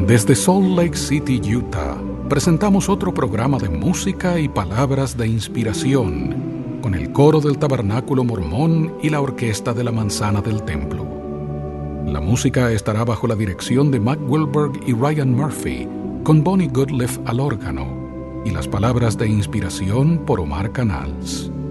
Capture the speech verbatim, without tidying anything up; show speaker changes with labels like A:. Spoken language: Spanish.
A: Desde Salt Lake City, Utah, presentamos otro programa de música y palabras de inspiración, con el coro del Tabernáculo Mormón y la orquesta de la Manzana del Templo. La música estará bajo la dirección de Mac Wilberg y Ryan Murphy, con Bonnie Goodliff al órgano, y las palabras de inspiración por Omar Canals.